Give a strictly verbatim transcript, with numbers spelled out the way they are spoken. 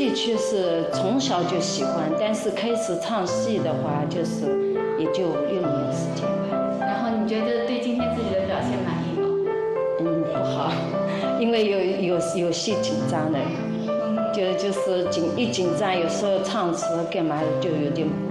戏确实从小就喜欢，但是开始唱戏的话，就是也就六年时间吧。 然后你觉得对今天自己的表现满意吗？ 嗯，不好，因为有有有戏紧张的，就就是紧一紧张，有时候唱词干嘛就有点